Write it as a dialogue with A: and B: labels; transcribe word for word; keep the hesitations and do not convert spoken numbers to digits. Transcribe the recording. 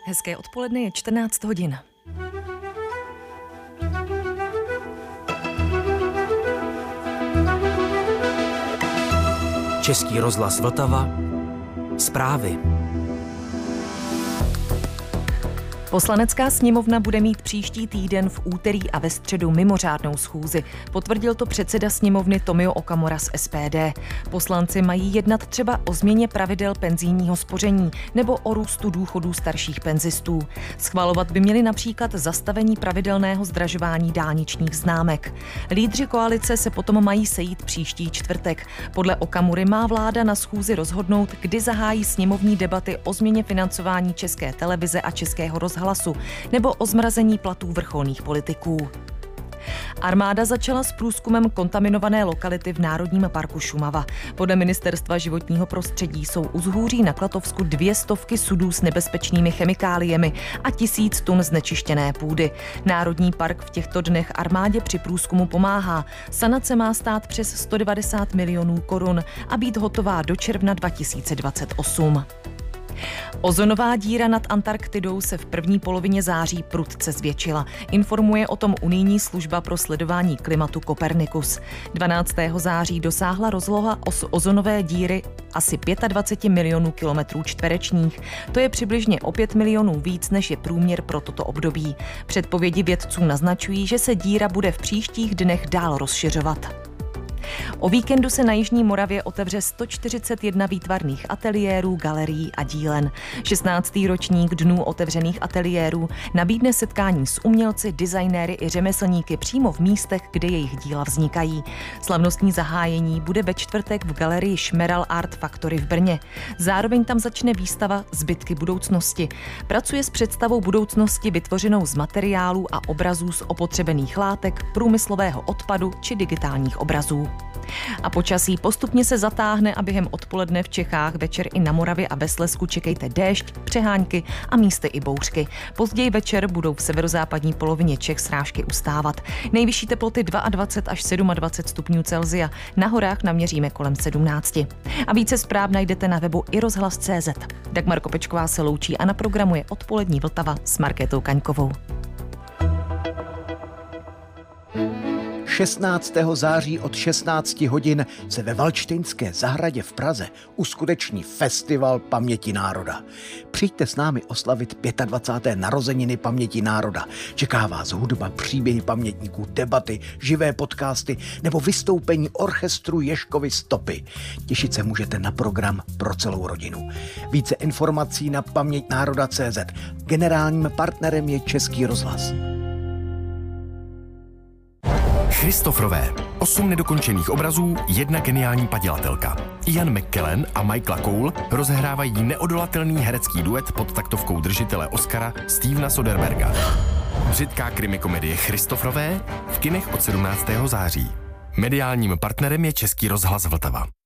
A: Hezké odpoledne, je čtrnáct hodin.
B: Český rozhlas Vltava. Zprávy.
A: Poslanecká sněmovna bude mít příští týden v úterý a ve středu mimořádnou schůzi. Potvrdil to předseda sněmovny Tomio Okamura z S P D. Poslanci mají jednat třeba o změně pravidel penzijního spoření nebo o růstu důchodů starších penzistů. Schvalovat by měli například zastavení pravidelného zdražování dálničních známek. Lídři koalice se potom mají sejít příští čtvrtek. Podle Okamury má vláda na schůzi rozhodnout, kdy zahájí sněmovní debaty o změně financování České televize a Českého rozhlasu nebo o zmrazení platů vrcholných politiků. Armáda začala s průzkumem kontaminované lokality v Národním parku Šumava. Podle Ministerstva životního prostředí jsou u Zhůří na Klatovsku dvě stovky sudů s nebezpečnými chemikáliemi a tisíc tun znečištěné půdy. Národní park v těchto dnech armádě při průzkumu pomáhá. Sanace má stát přes sto devadesát milionů korun a být hotová do června dva tisíce dvacet osm. Ozonová díra nad Antarktidou se v první polovině září prudce zvětšila. Informuje o tom unijní služba pro sledování klimatu Copernicus. dvanáctého září dosáhla rozloha os- ozonové díry asi dvacet pět milionů kilometrů čtverečních. To je přibližně o pět milionů víc, než je průměr pro toto období. Předpovědi vědců naznačují, že se díra bude v příštích dnech dál rozšiřovat. O víkendu se na Jižní Moravě otevře sto čtyřicet jedna výtvarných ateliérů, galerií a dílen. šestnáctý ročník Dnů otevřených ateliérů nabídne setkání s umělci, designéry i řemeslníky přímo v místech, kde jejich díla vznikají. Slavnostní zahájení bude ve čtvrtek v galerii Šmeral Art Factory v Brně. Zároveň tam začne výstava Zbytky budoucnosti. Pracuje s představou budoucnosti vytvořenou z materiálů a obrazů z opotřebených látek, průmyslového odpadu či digitálních obrazů. A počasí postupně se zatáhne a během odpoledne v Čechách, večer i na Moravě a ve Slezsku čekejte déšť, přehánky a místy i bouřky. Později večer budou v severozápadní polovině Čech srážky ustávat. Nejvyšší teploty dvacet dva až dvacet sedm stupňů Celsia, na horách naměříme kolem sedmnáct. A více zpráv najdete na webu i rozhlas tečka cé zet. Dagmar Kopečková se loučí a na programu je Odpolední Vltava s Markétou Kaňkovou.
C: šestnáctého září od šestnácti hodin se ve Valštejnské zahradě v Praze uskuteční festival paměti národa. Přijďte s námi oslavit dvacáté páté narozeniny paměti národa. Čeká vás hudba, příběhy pamětníků, debaty, živé podcasty nebo vystoupení orchestru Ježkovy stopy. Těšit se můžete na program pro celou rodinu. Více informací na paměť národa tečka cé zet. Generálním partnerem je Český rozhlas.
D: Christopherové. Osm nedokončených obrazů, jedna geniální padělatelka. Ian McKellen a Michaela Cole rozehrávají neodolatelný herecký duet pod taktovkou držitele Oscara Stevena Soderberga. Břitká krimikomedie Christopherové v kinech od sedmnáctého září. Mediálním partnerem je Český rozhlas Vltava.